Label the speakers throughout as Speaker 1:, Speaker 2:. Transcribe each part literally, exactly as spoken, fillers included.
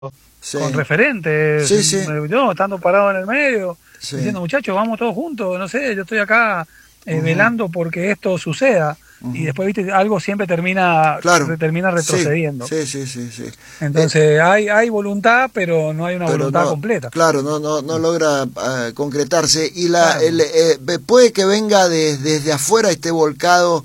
Speaker 1: sí.
Speaker 2: con referentes,
Speaker 1: sí, sí.
Speaker 2: yo estando parado en el medio,
Speaker 1: sí.
Speaker 2: diciendo, muchachos, vamos todos juntos, no sé, yo estoy acá eh, uh-huh. velando porque esto suceda. Uh-huh. Y después, viste, algo siempre termina,
Speaker 1: claro.
Speaker 2: termina retrocediendo.
Speaker 1: Sí, sí, sí, sí, sí.
Speaker 2: Entonces, eh, hay, hay voluntad, pero no hay una voluntad
Speaker 1: no,
Speaker 2: completa.
Speaker 1: Claro, no, no, no logra uh, concretarse. Y la, claro. el, eh, puede que venga de, desde afuera, esté volcado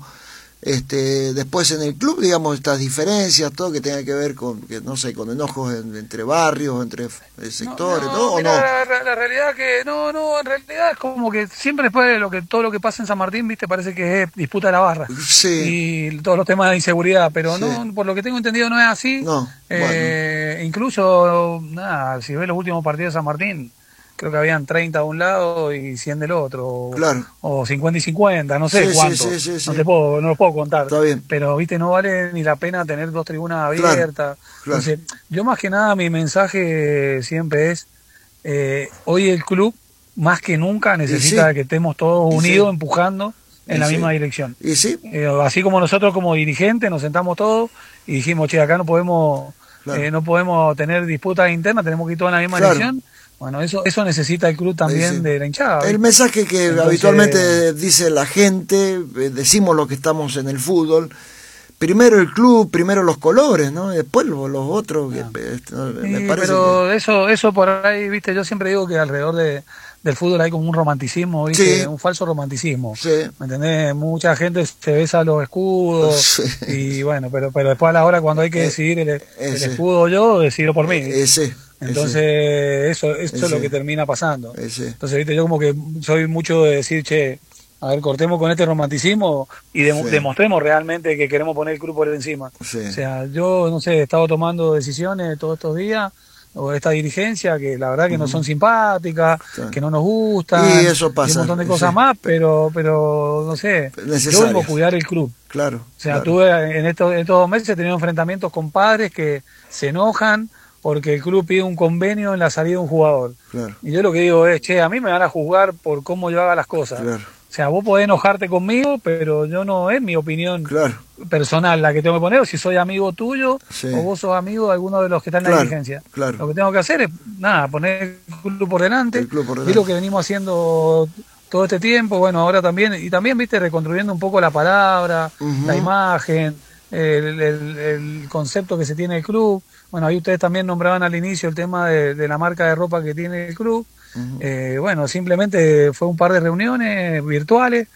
Speaker 1: este después en el club, digamos, estas diferencias, todo que tenga que ver con, que no sé, con enojos en, entre barrios, entre sectores, ¿no?
Speaker 2: ¿no?
Speaker 1: ¿O
Speaker 2: mira,
Speaker 1: no?
Speaker 2: La, la realidad que no, no, en realidad es como que siempre después de lo que todo lo que pasa en San Martín, viste, parece que es disputa de la barra.
Speaker 1: Sí.
Speaker 2: Y todos los temas de inseguridad, pero
Speaker 1: sí.
Speaker 2: no, por lo que tengo entendido no es así.
Speaker 1: No.
Speaker 2: Eh,
Speaker 1: bueno.
Speaker 2: Incluso, nada, si ves los últimos partidos de San Martín, creo que habían treinta de un lado y cien del otro,
Speaker 1: claro.
Speaker 2: o cincuenta y cincuenta, no sé
Speaker 1: sí,
Speaker 2: cuánto,
Speaker 1: sí, sí, sí,
Speaker 2: no te puedo, no lo puedo contar.
Speaker 1: Está bien.
Speaker 2: Pero viste, no vale ni la pena tener dos tribunas abiertas.
Speaker 1: Claro, claro.
Speaker 2: Entonces, yo más que nada mi mensaje siempre es, eh, hoy el club más que nunca necesita sí. que estemos todos unidos sí. empujando en y la sí. misma dirección.
Speaker 1: ¿Y sí?
Speaker 2: Eh, así como nosotros como dirigentes nos sentamos todos y dijimos, che, acá no podemos, claro. eh, no podemos tener disputas internas, tenemos que ir todos en la misma claro. dirección. Bueno, eso eso necesita el club también sí, sí. de la hinchada. ¿viste?
Speaker 1: El mensaje que Entonces, habitualmente dice la gente, decimos los que estamos en el fútbol, primero el club, primero los colores, ¿no? Y después los, los otros.
Speaker 2: No.
Speaker 1: Que,
Speaker 2: no, sí, me parece pero que... eso eso por ahí, viste, yo siempre digo que alrededor de, del fútbol hay como un romanticismo, ¿viste? Sí. Un falso romanticismo.
Speaker 1: Sí.
Speaker 2: ¿Me entendés? Mucha gente se besa los escudos sí. y bueno, pero pero después a la hora cuando hay que decidir el, el escudo yo, decido por mí.
Speaker 1: Ese.
Speaker 2: Entonces, ese. eso, eso ese. es lo que termina pasando.
Speaker 1: Ese.
Speaker 2: Entonces, viste, yo como que soy mucho de decir, che, a ver, cortemos con este romanticismo y de, sí. demostremos realmente que queremos poner el club por encima.
Speaker 1: Sí.
Speaker 2: O sea, yo, no sé, he estado tomando decisiones todos estos días, o esta dirigencia, que la verdad que uh-huh. no son simpáticas, sí. que no nos gustan,
Speaker 1: y eso pasa.
Speaker 2: Y un montón de cosas sí. más, pero, pero no sé, yo vengo a cuidar el club.
Speaker 1: Claro.
Speaker 2: O sea,
Speaker 1: claro.
Speaker 2: tuve en estos, en estos dos meses he tenido enfrentamientos con padres que se enojan porque el club pide un convenio en la salida de un jugador.
Speaker 1: Claro.
Speaker 2: Y yo lo que digo es, che, a mí me van a juzgar por cómo yo haga las cosas.
Speaker 1: Claro.
Speaker 2: O sea, vos podés enojarte conmigo, pero yo no es mi opinión
Speaker 1: claro.
Speaker 2: personal la que tengo que poner, o si soy amigo tuyo,
Speaker 1: sí.
Speaker 2: o vos sos amigo de alguno de los que están en
Speaker 1: claro.
Speaker 2: la dirigencia.
Speaker 1: Claro.
Speaker 2: Lo que tengo que hacer es, nada, poner el club por delante,
Speaker 1: el club por delante.
Speaker 2: Y lo que venimos haciendo todo este tiempo, bueno, ahora también, y también, viste, reconstruyendo un poco la palabra, uh-huh. la imagen, el, el, el concepto que se tiene el club. Bueno, ahí ustedes también nombraban al inicio el tema de, de la marca de ropa que tiene el club. Uh-huh. Eh, bueno, simplemente fue un par de reuniones virtuales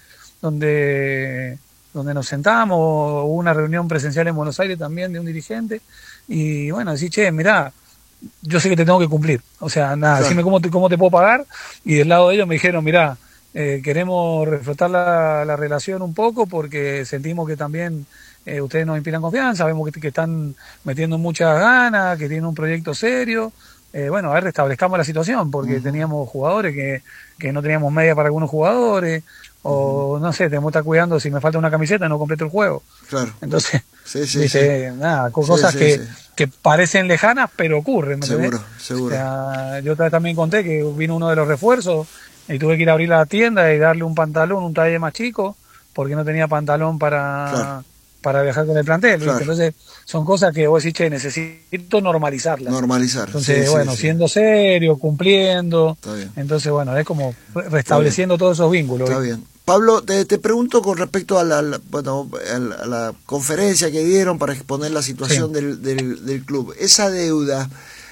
Speaker 2: donde, donde nos sentamos, hubo una reunión presencial en Buenos Aires también de un dirigente, y bueno, decir, che, mirá, yo sé que te tengo que cumplir, o sea, nada, claro. decime cómo te, cómo te puedo pagar, y del lado de ellos me dijeron, mirá, eh, queremos reflotar la, la relación un poco porque sentimos que también Eh, ustedes nos inspiran confianza, vemos que, que están metiendo muchas ganas, que tienen un proyecto serio. Eh, bueno, a ver, restablezcamos la situación, porque uh-huh. teníamos jugadores que, que no teníamos media para algunos jugadores, o uh-huh. no sé, tenemos que estar cuidando, si me falta una camiseta no completo el juego.
Speaker 1: Claro.
Speaker 2: Entonces,
Speaker 1: sí, sí,
Speaker 2: dice,
Speaker 1: sí.
Speaker 2: nada, cosas
Speaker 1: sí,
Speaker 2: que,
Speaker 1: sí.
Speaker 2: que parecen lejanas, pero ocurren. ¿me
Speaker 1: seguro,
Speaker 2: entendés?
Speaker 1: seguro.
Speaker 2: O sea, yo también conté que vino uno de los refuerzos y tuve que ir a abrir la tienda y darle un pantalón, un talle más chico, porque no tenía pantalón para... Claro. para viajar con el plantel, claro. Entonces son cosas que vos decís, che, necesito normalizarlas.
Speaker 1: Normalizar.
Speaker 2: Entonces,
Speaker 1: sí,
Speaker 2: bueno,
Speaker 1: sí,
Speaker 2: siendo
Speaker 1: sí.
Speaker 2: serio, cumpliendo.
Speaker 1: Está bien.
Speaker 2: Entonces, bueno, es como restableciendo todos esos vínculos.
Speaker 1: Está bien. Pablo, te, te pregunto con respecto a la, la, bueno, a la conferencia que dieron para exponer la situación sí. del, del, del club. Esa deuda,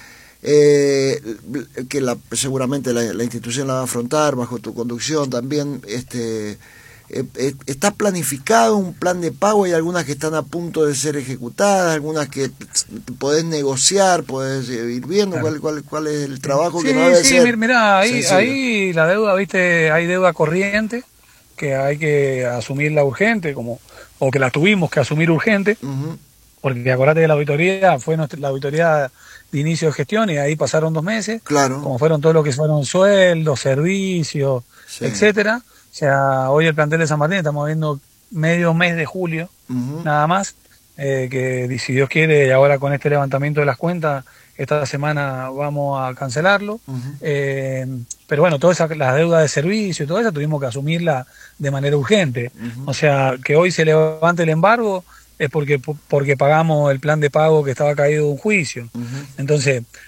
Speaker 1: eh, que la, seguramente la, la institución la va a afrontar bajo tu conducción también, este... Eh, ¿está planificado un plan de pago? Hay algunas que están a punto de ser ejecutadas, algunas que podés negociar, podés ir viendo claro. cuál, cuál, cuál es el trabajo
Speaker 2: sí,
Speaker 1: que no debe
Speaker 2: sí,
Speaker 1: ser.
Speaker 2: Mirá, ahí, ahí la deuda, viste, hay deuda corriente que hay que asumirla urgente, como o que la tuvimos que asumir urgente, uh-huh. porque acordate que la auditoría fue nuestra, la auditoría de inicio de gestión y ahí pasaron dos meses,
Speaker 1: claro.
Speaker 2: como fueron todos los que fueron sueldos, servicios, sí. etcétera. O sea, hoy el plantel de San Martín estamos viendo medio mes de julio, uh-huh. nada más, eh, que si Dios quiere, y ahora con este levantamiento de las cuentas, esta semana vamos a cancelarlo. Uh-huh. Eh, pero bueno, todas esas, las deudas de servicio y todo eso tuvimos que asumirla de manera urgente. Uh-huh. O sea, que hoy se levante el embargo es porque porque pagamos el plan de pago que estaba caído de un juicio.
Speaker 1: Ujú.
Speaker 2: Entonces,